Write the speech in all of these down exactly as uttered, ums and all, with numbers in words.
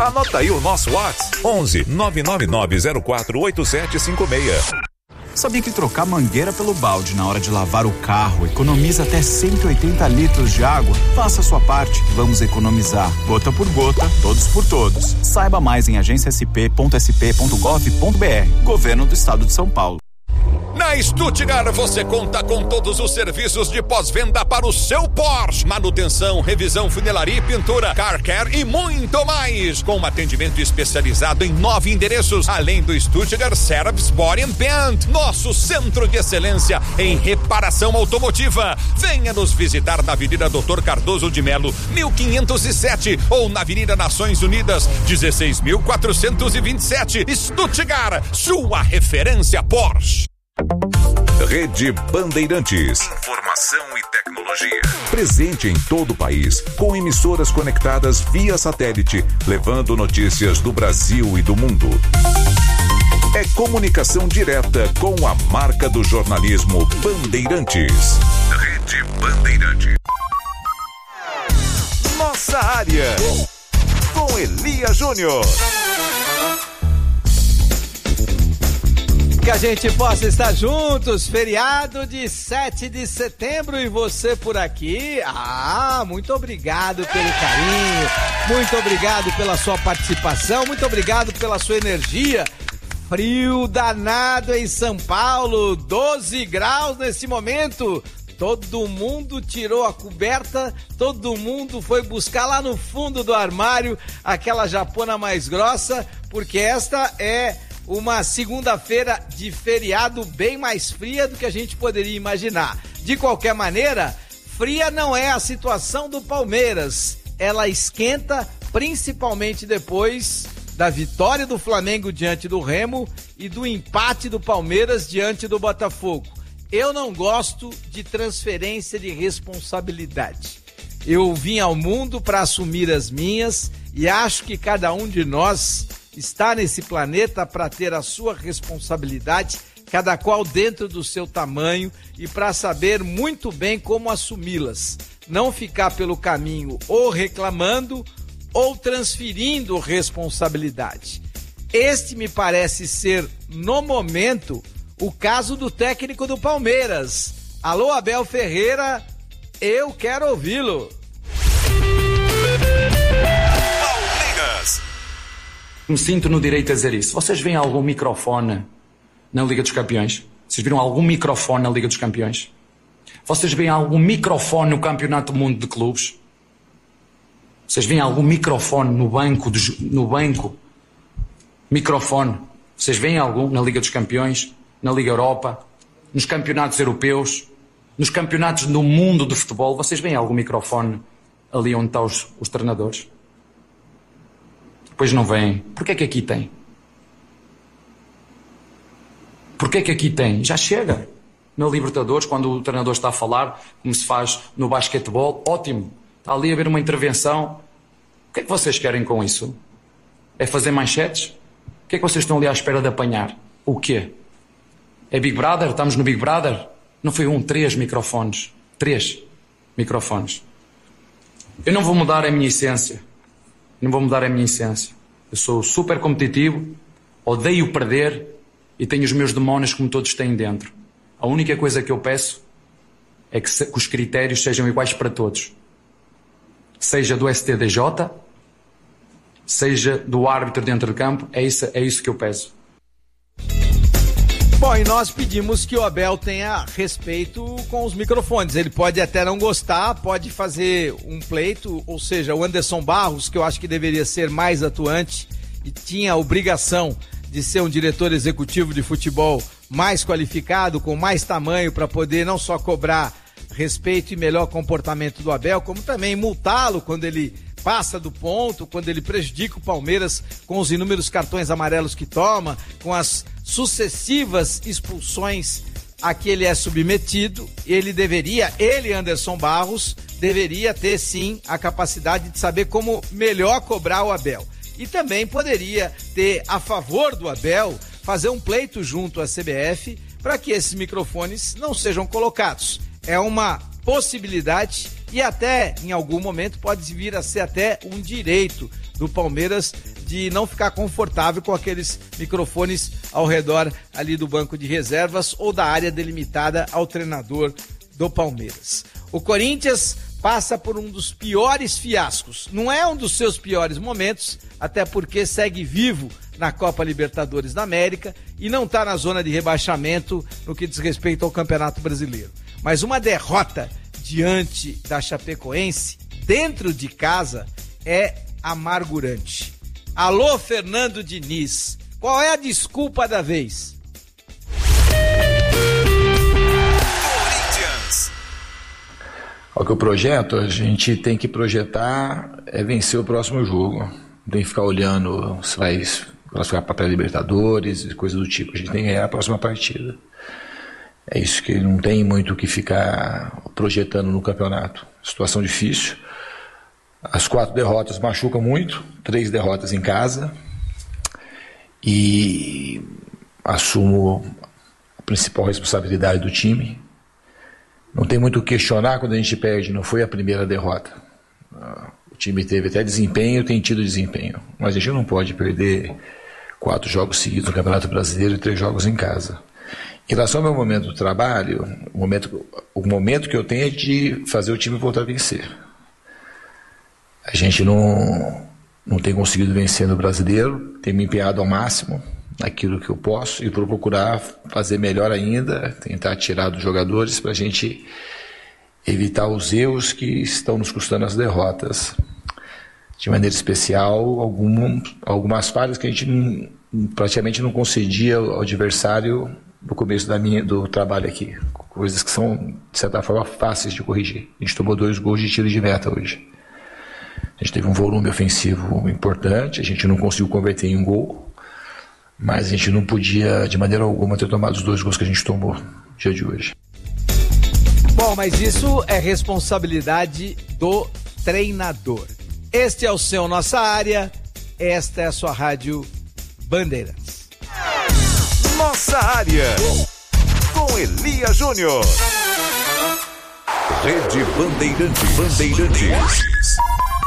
Anota aí o nosso WhatsApp: onze nove nove nove zero quatro oito sete cinco seis. Sabia que trocar mangueira pelo balde na hora de lavar o carro economiza até cento e oitenta litros de água? Faça a sua parte, vamos economizar. Gota por gota, todos por todos. Saiba mais em agência s p ponto s p ponto gov ponto b r. Governo do Estado de São Paulo. Na Stuttgart você conta com todos os serviços de pós-venda para o seu Porsche. Manutenção, revisão, funilaria e pintura, car care e muito mais. Com um atendimento especializado em nove endereços, além do Stuttgart Service Body and Paint, nosso centro de excelência em reparação automotiva. Venha nos visitar na Avenida Doutor Cardoso de Melo, mil quinhentos e sete, ou na Avenida Nações Unidas, dezesseis mil quatrocentos e vinte e sete. Stuttgart, sua referência Porsche. Rede Bandeirantes. Informação e tecnologia. Presente em todo o país, com emissoras conectadas via satélite, levando notícias do Brasil e do mundo. É comunicação direta com a marca do jornalismo Bandeirantes. Rede Bandeirantes. Nossa área, com Elia Júnior. Que a gente possa estar juntos, feriado de sete de setembro e você por aqui. Ah, muito obrigado pelo carinho, muito obrigado pela sua participação, muito obrigado pela sua energia. Frio danado em São Paulo, doze graus nesse momento. Todo mundo tirou a coberta, todo mundo foi buscar lá no fundo do armário aquela japona mais grossa, porque esta é uma segunda-feira de feriado bem mais fria do que a gente poderia imaginar. De qualquer maneira, fria não é a situação do Palmeiras. Ela esquenta principalmente depois da vitória do Flamengo diante do Remo e do empate do Palmeiras diante do Botafogo. Eu não gosto de transferência de responsabilidade. Eu vim ao mundo para assumir as minhas e acho que cada um de nós está nesse planeta para ter a sua responsabilidade, cada qual dentro do seu tamanho e para saber muito bem como assumi-las. Não ficar pelo caminho ou reclamando ou transferindo responsabilidade. Este me parece ser, no momento, o caso do técnico do Palmeiras. Alô, Abel Ferreira, eu quero ouvi-lo. Me sinto no direito a dizer isso. Vocês veem algum microfone na Liga dos Campeões? Vocês viram algum microfone na Liga dos Campeões? Vocês veem algum microfone no Campeonato do Mundo de Clubes? Vocês veem algum microfone no banco? Do, no banco? Microfone. Vocês veem algum na Liga dos Campeões? Na Liga Europa? Nos campeonatos europeus? Nos campeonatos do mundo de futebol? Vocês veem algum microfone ali onde estão os, os treinadores? Pois não vem. Porquê é que aqui tem? Porquê é que aqui tem? Já chega. Na Libertadores, quando o treinador está a falar, como se faz no basquetebol, ótimo. Está ali a haver uma intervenção. O que é que vocês querem com isso? É fazer manchetes? O que é que vocês estão ali à espera de apanhar? O quê? É Big Brother? Estamos no Big Brother? Não foi um, três microfones. Três microfones. Eu não vou mudar a minha essência. Não vou mudar a minha essência. Eu sou super competitivo, odeio perder e tenho os meus demónios como todos têm dentro. A única coisa que eu peço é que, se, que os critérios sejam iguais para todos. Seja do S T D J, seja do árbitro dentro do campo, é isso, é isso que eu peço. Bom, e nós pedimos que o Abel tenha respeito com os microfones. Ele pode até não gostar, pode fazer um pleito, ou seja, o Anderson Barros, que eu acho que deveria ser mais atuante e tinha a obrigação de ser um diretor executivo de futebol mais qualificado, com mais tamanho, para poder não só cobrar respeito e melhor comportamento do Abel, como também multá-lo quando ele passa do ponto, quando ele prejudica o Palmeiras com os inúmeros cartões amarelos que toma, com as sucessivas expulsões a que ele é submetido. Ele deveria, ele, Anderson Barros, deveria ter sim a capacidade de saber como melhor cobrar o Abel. E também poderia ter, a favor do Abel, fazer um pleito junto à C B F para que esses microfones não sejam colocados. É uma possibilidade e até, em algum momento, pode vir a ser até um direito do Palmeiras de não ficar confortável com aqueles microfones ao redor ali do banco de reservas ou da área delimitada ao treinador do Palmeiras. O Corinthians passa por um dos piores fiascos. Não é um dos seus piores momentos, até porque segue vivo na Copa Libertadores da América e não está na zona de rebaixamento no que diz respeito ao Campeonato Brasileiro. Mas uma derrota diante da Chapecoense, dentro de casa, é amargurante. Alô, Fernando Diniz, qual é a desculpa da vez? O que eu projeto, a gente tem que projetar é vencer o próximo jogo. Não tem que ficar olhando se vai classificar para pré-libertadores e coisa do tipo. A gente tem que ganhar a próxima partida. É isso, que não tem muito o que ficar projetando no campeonato. Situação difícil. As quatro derrotas machucam muito. Três derrotas em casa. E assumo a principal responsabilidade do time. Não tem muito o que questionar quando a gente perde, não foi a primeira derrota. O time teve até desempenho, tem tido desempenho. Mas a gente não pode perder quatro jogos seguidos no Campeonato Brasileiro e três jogos em casa. Em relação ao meu momento do trabalho, o momento, o momento que eu tenho é de fazer o time voltar a vencer. A gente não, não tem conseguido vencer no Brasileiro, tem me empenhado ao máximo naquilo que eu posso e para procurar fazer melhor ainda, tentar tirar dos jogadores para a gente evitar os erros que estão nos custando as derrotas. De maneira especial, algum, algumas falhas que a gente não, praticamente não concedia ao adversário no começo da minha, do trabalho aqui. Coisas que são, de certa forma, fáceis de corrigir. A gente tomou dois gols de tiro de meta hoje. A gente teve um volume ofensivo importante, a gente não conseguiu converter em um gol, mas a gente não podia, de maneira alguma, ter tomado os dois gols que a gente tomou no dia de hoje. Bom, mas isso é responsabilidade do treinador. Este é o seu Nossa Área, esta é a sua Rádio Bandeirantes. Nossa Área, com Elias Júnior. Rede Bandeirantes. Bandeirantes.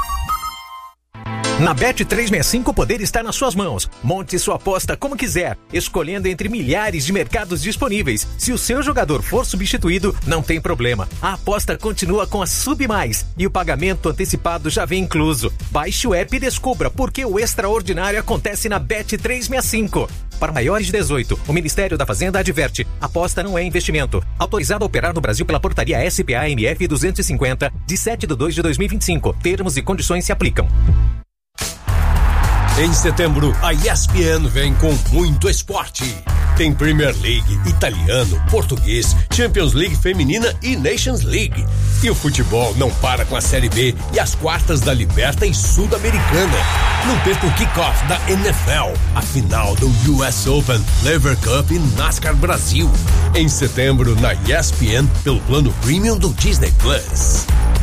Na Bet trezentos e sessenta e cinco o poder está nas suas mãos. Monte sua aposta como quiser, escolhendo entre milhares de mercados disponíveis. Se o seu jogador for substituído, não tem problema. A aposta continua com a Sub Mais e o pagamento antecipado já vem incluso. Baixe o app e descubra por que o extraordinário acontece na Bet trezentos e sessenta e cinco. Para maiores de dezoito, o Ministério da Fazenda adverte: aposta não é investimento. Autorizado a operar no Brasil pela portaria S P A M F duzentos e cinquenta, de sete de dois de dois mil e vinte e cinco. Termos e condições se aplicam. Em setembro, a E S P N vem com muito esporte. Tem Premier League, italiano, português, Champions League feminina e Nations League. E o futebol não para com a Série B e as quartas da Liberta e Sul-Americana. Não perca o kickoff da N F L, a final do U S Open, Lever Cup e NASCAR Brasil. Em setembro, na E S P N, pelo plano Premium do Disney Plus.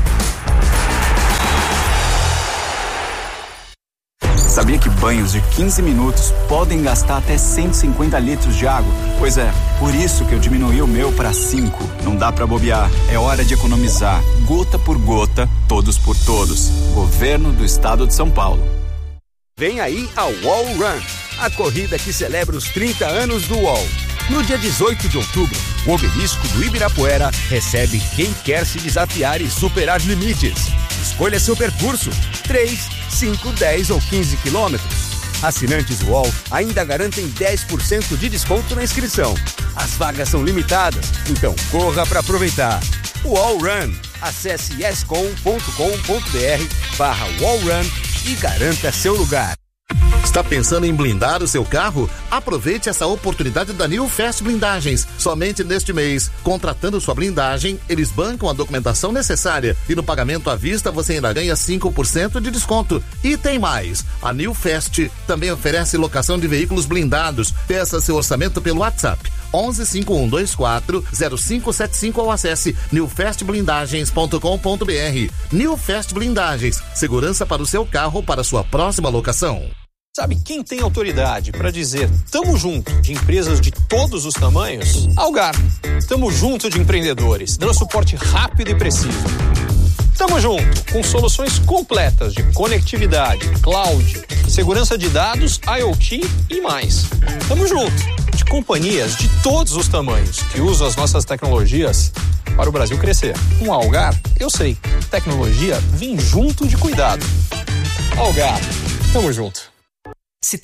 Sabia que banhos de quinze minutos podem gastar até cento e cinquenta litros de água? Pois é, por isso que eu diminuí o meu para cinco. Não dá para bobear, é hora de economizar. Gota por gota, todos por todos. Governo do Estado de São Paulo. Vem aí a Wall Run, a corrida que celebra os trinta anos do U O L. No dia dezoito de outubro, o Obelisco do Ibirapuera recebe quem quer se desafiar e superar limites. Escolha seu percurso, três, cinco, dez ou quinze quilômetros. Assinantes U O L ainda garantem dez por cento de desconto na inscrição. As vagas são limitadas, então corra para aproveitar. Wall Run. Acesse escom ponto com ponto br barra Wall Run e garanta seu lugar. Está pensando em blindar o seu carro? Aproveite essa oportunidade da New Fast Blindagens. Somente neste mês, contratando sua blindagem, eles bancam a documentação necessária e no pagamento à vista você ainda ganha cinco por cento de desconto. E tem mais, a New Fast também oferece locação de veículos blindados. Peça seu orçamento pelo WhatsApp onze cinco um dois quatro zero cinco sete cinco ou acesse new fast blindagens ponto com ponto br. New Fast Blindagens, segurança para o seu carro para sua próxima locação. Sabe quem tem autoridade para dizer tamo junto de empresas de todos os tamanhos? Algar. Tamo junto de empreendedores, dando suporte rápido e preciso. Tamo junto, com soluções completas de conectividade, cloud, segurança de dados, IoT e mais. Tamo junto, de companhias de todos os tamanhos que usam as nossas tecnologias para o Brasil crescer. Um Algar, eu sei, tecnologia vem junto de cuidado. Algar, tamo junto.